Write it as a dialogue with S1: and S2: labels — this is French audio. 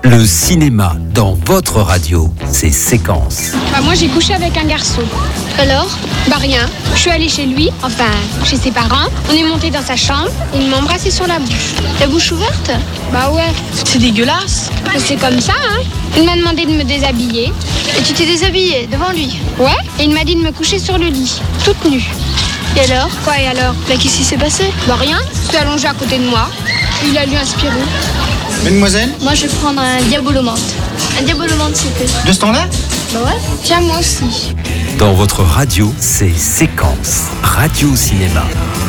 S1: Le cinéma dans votre radio, c'est Séquence.
S2: Moi j'ai couché avec un garçon.
S3: Alors?
S2: Rien. Je suis allée chez lui, enfin chez ses parents. On est monté dans sa chambre. Il m'a embrassé sur la bouche.
S3: La bouche ouverte?
S2: Ouais.
S3: C'est dégueulasse.
S2: C'est comme ça, hein. Il m'a demandé de me déshabiller.
S3: Et tu t'es déshabillée devant lui?
S2: Ouais. Et il m'a dit de me coucher sur le lit, toute nue.
S3: Et alors?
S2: Quoi et alors?
S3: Qu'est-ce qui s'est passé?
S2: Rien. Il s'est allongé à côté de moi. Il a lu un Spirou.
S4: Mademoiselle?
S3: Moi je vais prendre un diabolomante. Un diabolomante s'il vous plaît.
S4: De ce temps-là?
S3: Ouais.
S2: Tiens, moi aussi.
S1: Dans votre radio, c'est Séquence. Radio Cinéma.